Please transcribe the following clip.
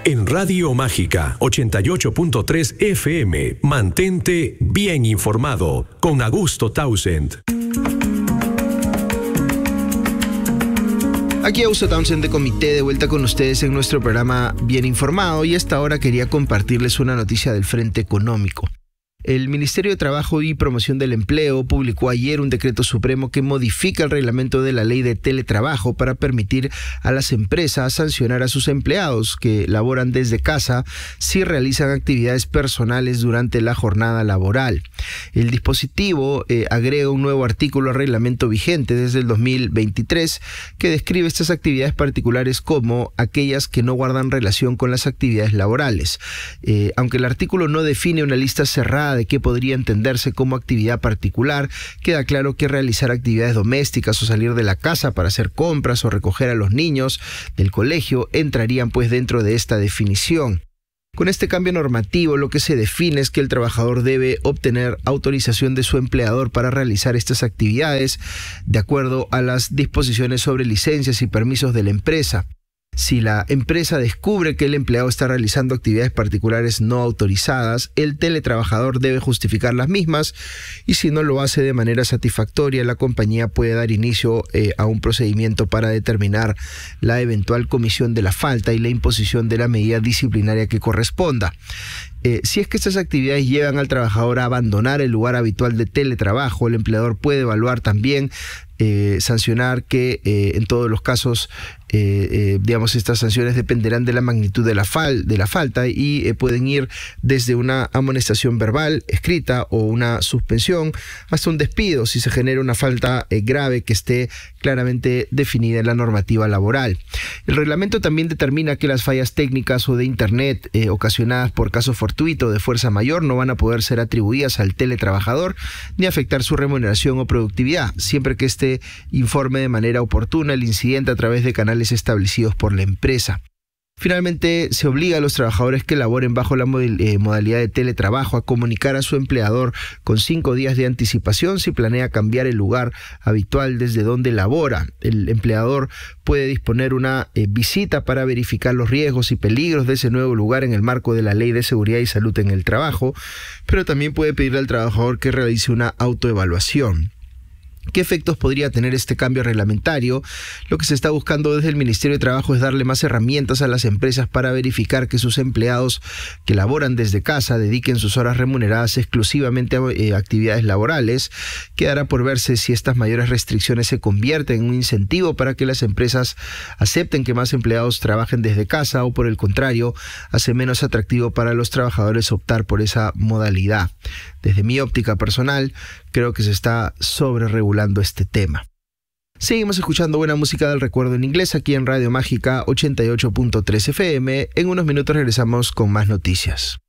En Radio Mágica 88.3 FM, mantente bien informado con Augusto Townsend. Aquí Augusto Townsend de Comité, de vuelta con ustedes en nuestro programa Bien Informado, y a esta hora quería compartirles una noticia del Frente Económico. El Ministerio de Trabajo y Promoción del Empleo publicó ayer un decreto supremo que modifica el reglamento de la ley de teletrabajo para permitir a las empresas sancionar a sus empleados que laboran desde casa si realizan actividades personales durante la jornada laboral. El dispositivo agrega un nuevo artículo al reglamento vigente desde el 2023 que describe estas actividades particulares como aquellas que no guardan relación con las actividades laborales. Aunque el artículo no define una lista cerrada de qué podría entenderse como actividad particular, queda claro que realizar actividades domésticas o salir de la casa para hacer compras o recoger a los niños del colegio entrarían pues dentro de esta definición. Con este cambio normativo, lo que se define es que el trabajador debe obtener autorización de su empleador para realizar estas actividades de acuerdo a las disposiciones sobre licencias y permisos de la empresa. Si la empresa descubre que el empleado está realizando actividades particulares no autorizadas, el teletrabajador debe justificar las mismas, y si no lo hace de manera satisfactoria, la compañía puede dar inicio a un procedimiento para determinar la eventual comisión de la falta y la imposición de la medida disciplinaria que corresponda. Si es que estas actividades llevan al trabajador a abandonar el lugar habitual de teletrabajo, el empleador puede evaluar también sancionar que en todos los casos estas sanciones dependerán de la magnitud de la falta y pueden ir desde una amonestación verbal, escrita, o una suspensión hasta un despido si se genera una falta grave que esté claramente definida en la normativa laboral. El reglamento también determina que las fallas técnicas o de internet ocasionadas por caso fortuito de fuerza mayor no van a poder ser atribuidas al teletrabajador ni afectar su remuneración o productividad, siempre que este informe de manera oportuna el incidente a través de canales establecidos por la empresa. Finalmente, se obliga a los trabajadores que laboren bajo la modalidad de teletrabajo a comunicar a su empleador con 5 días de anticipación si planea cambiar el lugar habitual desde donde labora. El empleador puede disponer una visita para verificar los riesgos y peligros de ese nuevo lugar en el marco de la Ley de Seguridad y Salud en el Trabajo, pero también puede pedirle al trabajador que realice una autoevaluación. ¿Qué efectos podría tener este cambio reglamentario? Lo que se está buscando desde el Ministerio de Trabajo es darle más herramientas a las empresas para verificar que sus empleados que laboran desde casa dediquen sus horas remuneradas exclusivamente a actividades laborales. Quedará por verse si estas mayores restricciones se convierten en un incentivo para que las empresas acepten que más empleados trabajen desde casa, o por el contrario, hace menos atractivo para los trabajadores optar por esa modalidad. Desde mi óptica personal, creo que se está sobreregulando este tema. Seguimos escuchando buena música del recuerdo en inglés aquí en Radio Mágica 88.3 FM. En unos minutos regresamos con más noticias.